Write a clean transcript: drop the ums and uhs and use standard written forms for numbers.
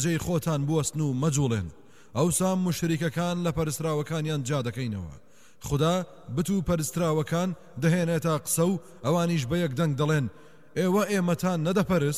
جێی خۆتان بوەستن و مەجوڵێن ئەوسا مشریکەکان لە پەرستراوەکانیان جا دەکەینەوە خدا بت و پەرستراوەکان دەهێنێتە قسە و ئەوانیش بە یەک دەنگ دەڵێن ئێوە ئێمەتان نەدەپەرست